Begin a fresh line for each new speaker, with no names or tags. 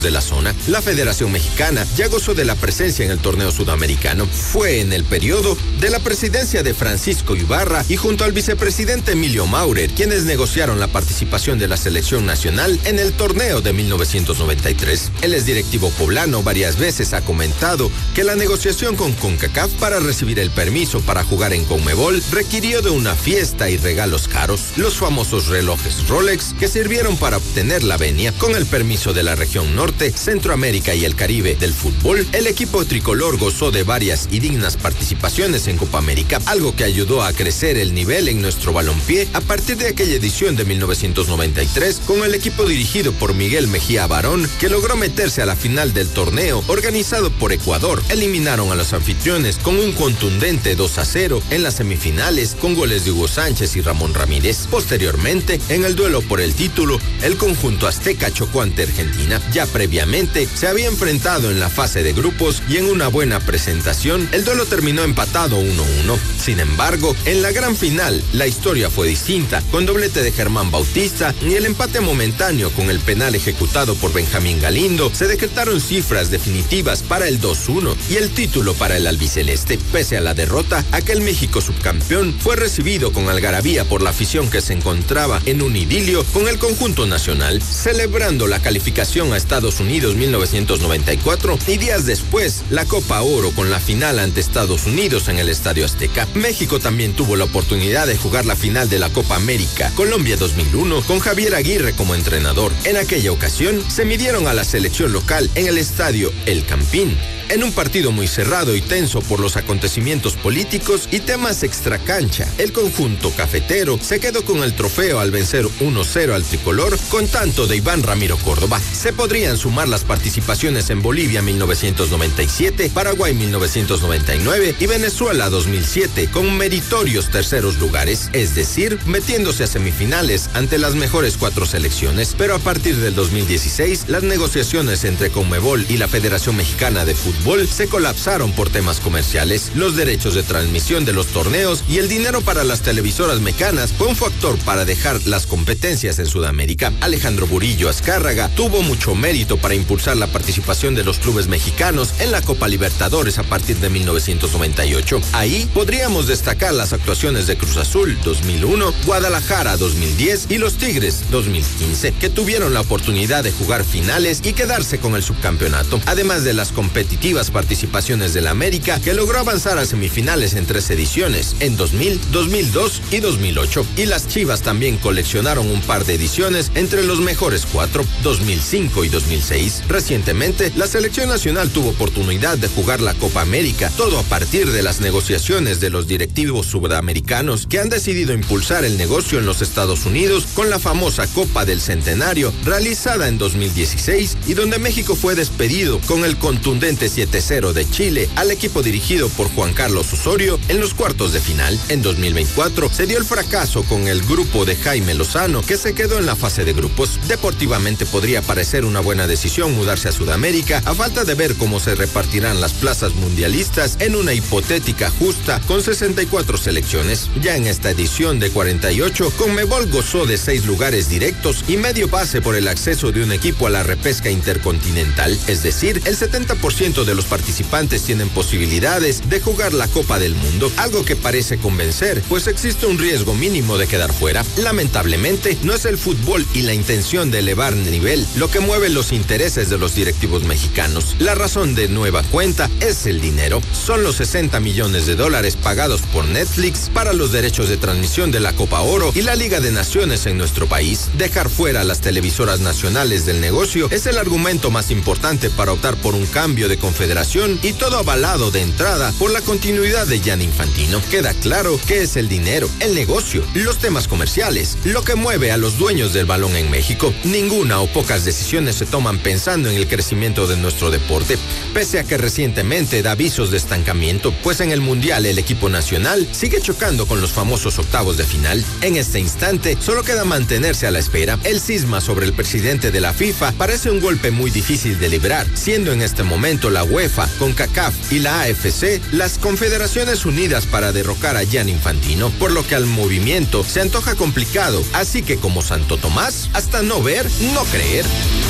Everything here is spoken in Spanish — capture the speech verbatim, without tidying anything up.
de la zona. La Federación Mexicana ya gozó de la presencia en el torneo sudamericano. Fue en el periodo de la presidencia de Francisco Ibarra y junto al vicepresidente Emilio Maurer quienes negociaron la participación de la selección nacional en el torneo de mil novecientos noventa y tres. El exdirectivo poblano varias veces ha comentado que la negociación con CONCACAF para recibir el permiso para jugar en CONMEBOL requirió de una fiesta y regalos caros, los famosos relojes Rolex que sirvieron para obtener la venia. Con el permiso de la región norte, Centroamérica y el Caribe del fútbol, el equipo tricolor gozó de varias y dignas participaciones en Copa América, algo que ayudó a crecer el nivel en nuestro balompié a partir de aquella edición de mil novecientos noventa y tres, con el equipo dirigido por Miguel Mejía Barón, que logró meterse a la final del torneo organizado por Ecuador. Eliminaron a los anfitriones con un contundente dos a cero en las semifinales, con goles de Hugo Sánchez y Ramón Ramírez. Posteriormente, en el duelo por el título, el conjunto azteca chocó ante Argentina. Ya previamente se había enfrentado en la fase de grupos y en una buena presentación, el duelo terminó empatado uno a uno. Sin embargo, en la gran final, la historia fue distinta, con doblete de Germán Bautista y el empate momentáneo con el penal ejecutado por Benjamín Galindo, se decretaron cifras definitivas para el dos a uno y el título para el albiceleste. Pese a la derrota, aquel México subcampeón fue recibido con algarabía por la afición que se encontraba en un idilio con el conjunto nacional, celebrando la calificación a Estados Unidos mil novecientos noventa y cuatro y días después la Copa Oro con la final ante Estados Unidos en el Estadio Azteca. México también tuvo la oportunidad de jugar la final de la Copa América Colombia dos mil uno con Javier Aguirre como entrenador. En aquella ocasión se midieron a la selección local en el Estadio El Campín, en un partido muy cerrado y tenso por los acontecimientos políticos y temas extracancha. El conjunto cafetero se quedó con el trofeo al vencer uno a cero al tricolor con tanto de Iván Ramiro Córdoba. Se podrían sumar las participaciones en Bolivia mil novecientos noventa y siete, Paraguay mil novecientos noventa y nueve y Venezuela dos mil siete con meritorios terceros lugares, es decir, metiéndose a semifinales ante las mejores cuatro selecciones. Pero a partir del dos mil dieciséis, las negociaciones entre CONMEBOL y la Federación Mexicana de Fútbol se colapsaron por temas comerciales. Los derechos de transmisión de los torneos y el dinero para las televisoras mexicanas fue un factor para dejar las competencias en Sudamérica. Alejandro Burillo Azcárraga tuvo mucho mérito para impulsar la participación de los clubes mexicanos en la Copa Libertadores a partir de mil novecientos noventa y ocho. Ahí podríamos destacar las actuaciones de Cruz Azul dos mil uno, Guadalajara dos mil diez y los Tigres dos mil quince, que tuvieron la oportunidad de jugar finales y quedarse con el subcampeonato, además de las competitivas participaciones de la América, que logró avanzar a semifinales en tres ediciones, en dos mil, dos mil dos y dos mil ocho. Y las Chivas también coleccionaron un par de ediciones entre los mejores cuatro, dos mil cinco y dos mil seis. Recientemente, la selección nacional tuvo oportunidad de jugar la Copa América, todo a partir de las negociaciones de los directivos sudamericanos que han decidido impulsar el negocio en los Estados Unidos con la famosa Copa del Centenario, realizada en dos mil dieciséis y donde México fue despedido con el contundente siete a cero de Chile al equipo dirigido por Juan Carlos Osorio en los cuartos de final. En dos mil veinticuatro se dio el fracaso con el grupo de Jaime Lozano, que se quedó en la fase de grupos. Deportivamente podría parecer una buena decisión mudarse a Sudamérica, a falta de ver cómo se repartirán las plazas mundialistas en una hipotética justa con sesenta y cuatro selecciones. Ya en esta edición de cuarenta y ocho, CONMEBOL gozó de seis lugares directos y medio pase por el acceso de un equipo a la repesca intercontinental, es decir, el setenta por ciento de los participantes tienen posibilidades de jugar la Copa del Mundo, algo que parece convencer, pues existe un riesgo mínimo de quedar fuera. Lamentablemente, no es el fútbol y la intención de elevar nivel lo que mueve los intereses de los directivos mexicanos. La razón de nueva cuenta es el dinero. Son los sesenta millones de dólares pagados por Netflix para los derechos de transmisión de la Copa Oro y la Liga de Naciones en nuestro país. Dejar fuera a las televisoras nacionales del negocio es el argumento más importante para optar por un cambio de confederación, y todo avalado de entrada por la continuidad de Gianni Infantino. Queda claro que es el dinero, el negocio, los temas comerciales, lo que mueve a los dueños del balón en México. Ninguna o pocas decisiones se toman pensando en el crecimiento de nuestro deporte, pese a que recientemente da avisos de estancamiento, pues en el Mundial el equipo nacional sigue chocando con los famosos octavos de final. En este instante solo queda mantenerse a la espera. El cisma sobre el presidente de la FIFA parece un golpe muy difícil de librar, siendo en este momento la UEFA, CONCACAF y la A F C las confederaciones unidas para derrocar a Gianni Infantino, por lo que al movimiento se antoja complicado, así que como Santo Tomás, hasta no ver, no creer.